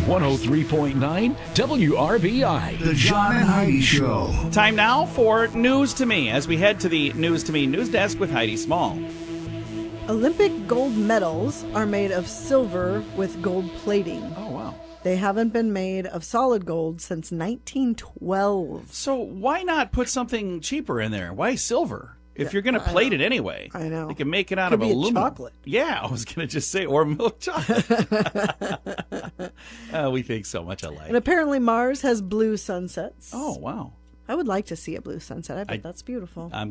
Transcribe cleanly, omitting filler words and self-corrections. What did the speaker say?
103.9 WRBI. The John and Heidi Show. Time now for News to Me as we head to the News to Me news desk with Heidi Small. Olympic gold medals are made of silver with gold plating. Oh, wow. They haven't been made of solid gold since 1912. So why not put something cheaper in there? Why silver? If you're going to plate it anyway. I know. You can make it out Could of be aluminum. chocolate. Yeah, I was going to just say, or milk chocolate. We think so much alike. And apparently Mars has blue sunsets. Oh, wow. I would like to see a blue sunset. I bet that's beautiful.